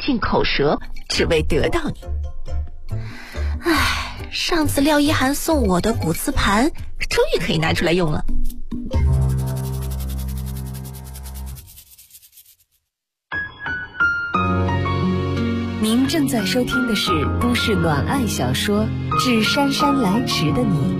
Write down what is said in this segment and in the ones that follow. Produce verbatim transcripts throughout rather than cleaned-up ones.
尽口舌，只为得到你。唉，上次廖一涵送我的骨瓷盘终于可以拿出来用了。 您正在收听的是都市暖爱小说《致姗姗来迟的你》。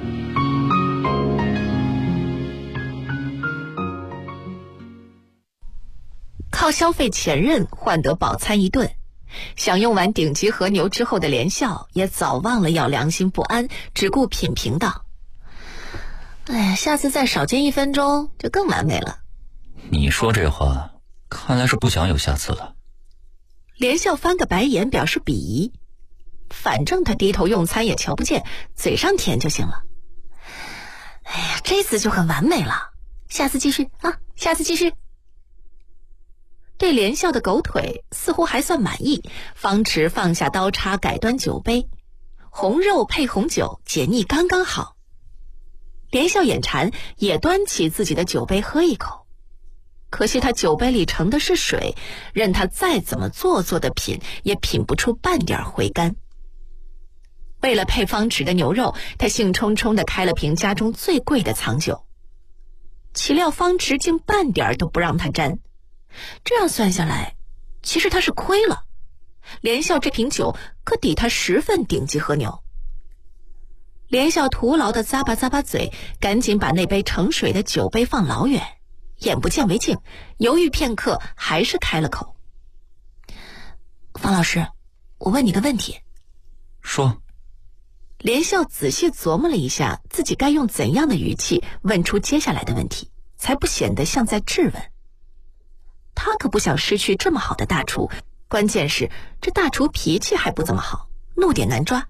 靠消费前任换得饱餐一顿，享用完顶级和牛之后的连笑也早忘了要良心不安，只顾品评道：哎呀，下次再少见一分钟就更完美了。 你说这话看来是不想有下次了。 连笑翻个白眼表示鄙夷，反正他低头用餐也瞧不见，嘴上甜就行了。哎呀，这次就很完美了，下次继续啊，下次继续。对连笑的狗腿似乎还算满意，方池放下刀叉，改端酒杯，红肉配红酒，解腻刚刚好。连笑眼馋，也端起自己的酒杯喝一口。可惜他酒杯里盛的是水，任他再怎么做作的品，也品不出半点回甘。为了配方池的牛肉，他兴冲冲地开了瓶家中最贵的藏酒，岂料方池竟半点都不让他沾。这样算下来，其实他是亏了。连笑这瓶酒可抵他十份顶级和牛。连笑徒劳地咂巴咂巴嘴，赶紧把那杯盛水的酒杯放老远，眼不见为净，犹豫片刻，还是开了口：方老师，我问你个问题。 说。 连笑仔细琢磨了一下，自己该用怎样的语气问出接下来的问题，才不显得像在质问。他可不想失去这么好的大厨，关键是这大厨脾气还不怎么好，怒点难抓。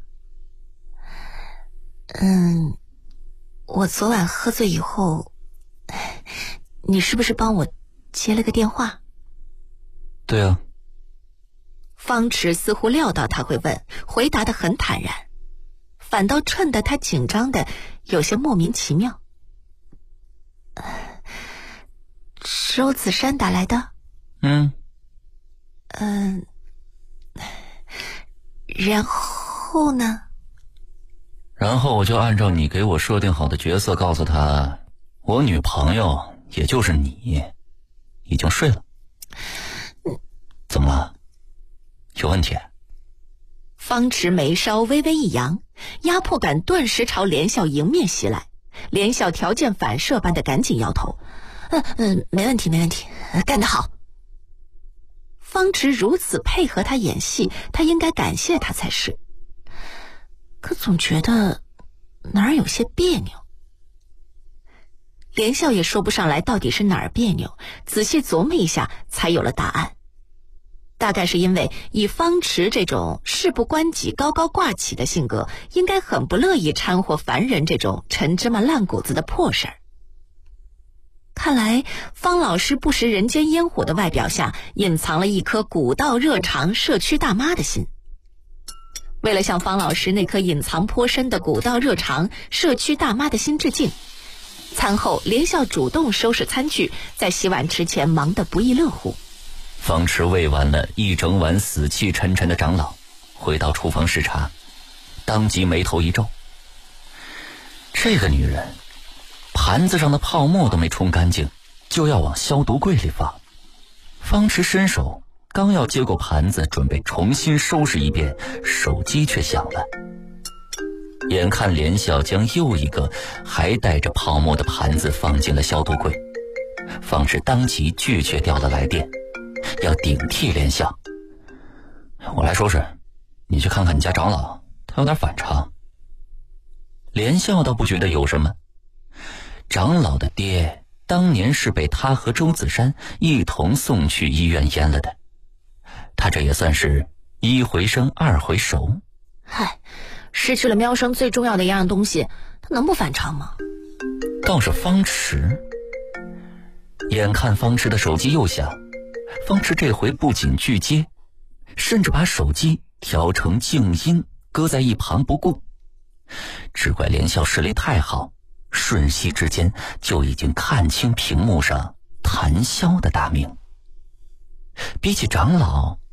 嗯，我昨晚喝醉以后，你是不是帮我接了个电话？ 对啊。 方池似乎料到他会问，回答得很坦然，反倒衬得他紧张的有些莫名其妙。周子山打来的？ 嗯。 嗯，然后呢？ 然后我就按照你给我设定好的角色告诉他，我女朋友也就是你已经睡了。怎么了？有问题？ 方池眉梢微微一扬，压迫感顿时朝连笑迎面袭来。连笑条件反射般的赶紧摇头：嗯嗯，没问题没问题，干得好。方池如此配合他演戏，他应该感谢他才是。可总觉得哪儿有些别扭。连笑也说不上来到底是哪儿别扭，仔细琢磨一下才有了答案。大概是因为以方池这种事不关己高高挂起的性格，应该很不乐意掺和凡人这种陈芝麻烂谷子的破事儿。看来方老师不食人间烟火的外表下，隐藏了一颗古道热肠社区大妈的心。为了向方老师那颗隐藏颇深的古道热肠社区大妈的心致敬，餐后连笑主动收拾餐具，在洗碗池前忙得不亦乐乎。 方池喂完了一整碗死气沉沉的长老，回到厨房视察，当即眉头一皱。这个女人盘子上的泡沫都没冲干净，就要往消毒柜里放。方池伸手刚要接过盘子，准备重新收拾一遍，手机却响了。眼看连笑将又一个还带着泡沫的盘子放进了消毒柜，方池当即拒绝掉了来电，要顶替连笑。我来收拾，你去看看你家长老，他有点反常。连笑倒不觉得有什么，长老的爹当年是被他和周子山一同送去医院阉了的，他这也算是一回生二回熟。 嗨，失去了喵生最重要的一样东西，他能不反常吗？ 倒是方池，眼看方池的手机又响，方池这回不仅拒接，甚至把手机调成静音，搁在一旁不顾。只怪连笑视力太好，瞬息之间就已经看清屏幕上谭潇的大名。比起长老，